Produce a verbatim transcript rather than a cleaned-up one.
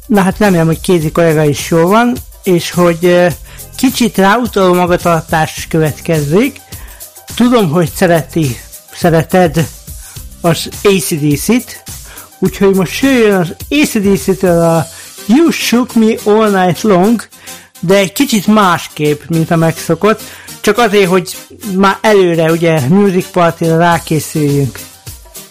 Na hát remélem, hogy Kézi kollega is jól van, és hogy kicsit ráutaló magatartás következik. Tudom, hogy szereti, szereted az á cé dé cét, úgyhogy most jöjjön az á cé dé cétől a You Shook Me All Night Long, de egy kicsit másképp, mint a megszokott, csak azért, hogy már előre ugye Music Party-ra rákészüljünk.